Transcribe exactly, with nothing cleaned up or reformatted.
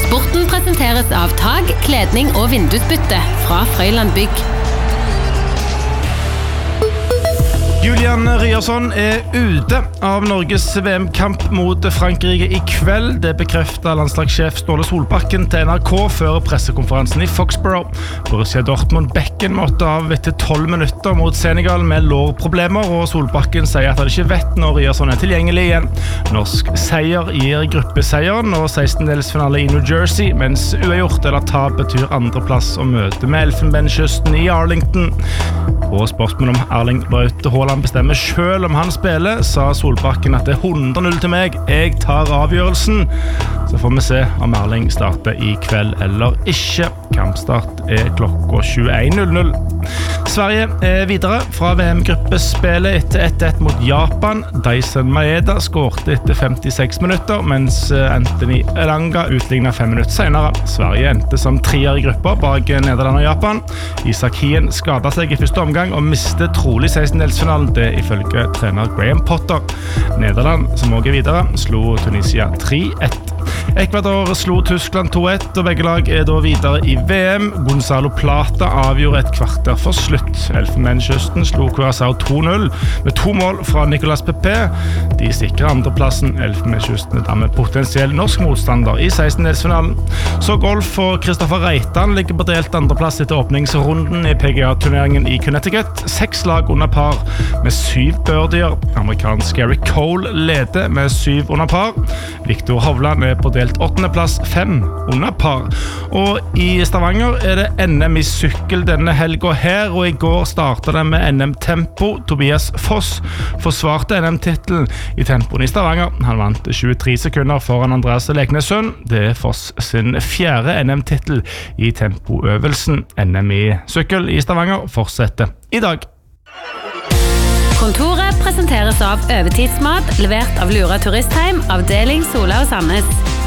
Sporten presenteres av tag, kledning og vindusbytte fra Frøyland Bygg. Julian Ryerson er ute av Norges V M-kamp mot Frankrike i kveld. Det bekreftet landslagssjef Ståle Solbakken til N R K før pressekonferansen i Foxborough. Borussia Dortmund Bekken måtte av etter tolv minutter mot Senegal med lårproblemer, og Solbakken sier at han ikke vet når Ryerson er tilgjengelig igjen. Norsk seier gir gruppeseieren og sekstendelsfinale i New Jersey, mens uavgjort eller tap betyr andreplass og møte med Elfenbenskysten i Arlington. På spørsmål om Erling Braut Haaland bestemmer selv om han spiller, sa Solbakken at det er hundre null til meg. Jeg tar avgjørelsen. Så får vi se om Erling starter i kveld eller ikke. Kampstart er klokka tjueen null null. Sverige er videre fra V M-gruppespillet etter ett ett mot Japan. Dyson Maeda skårte etter femtiseks minutter, mens Anthony Elanga utlignet fem minutter senere. Sverige endte som trier i gruppa bak Nederland og Japan. Isak Hien skadet seg i første omgang og mistet trolig sekstendelsfinalen, det ifølge trener Graham Potter. Nederland, som også er videre, slo Tunisia tre ett. Ecuador slo Tyskland to ett, og begge lag er da videre i V M. Gonzalo Plata avgjorde et kvarter for slutt. Elfenbenskysten slo Curaçao to null med to mål fra Nicolas Pepe. De sikrer andreplassen. Elfenbenskysten er dermed potensiell norsk motstander i sekstendelsfinalen. Så golf for Kristoffer Reitan ligger på delt andreplass etter åpningsrunden i P G A-turneringen i Connecticut. Seks lag under par med syv birdier. Amerikansk Gary Cole leder med syv under par. Victor Hovland er på delt åttende plass, fem under par. Og i Stavanger er det N M i sykkel denne helga her, og i går startet det med N M Tempo. Tobias Foss forsvarte N M-titlen i tempoen i Stavanger. Han vant tjuetre sekunder foran Andreas Leknessøn. Det er Foss sin fjerde N M-titel i tempoøvelsen. N M i sykkel i Stavanger fortsetter i dag. Kontoret presenteres av Overtidsmat, levert av Lura Turistheim, avdeling Sola og Sandnes.